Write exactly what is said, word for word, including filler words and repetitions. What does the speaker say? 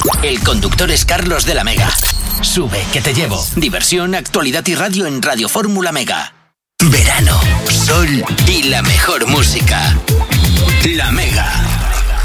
El conductor es Carlos de la Mega. Sube, que te llevo. Diversión, actualidad y radio en Radio Fórmula Mega. Verano, sol y la mejor música. La Mega.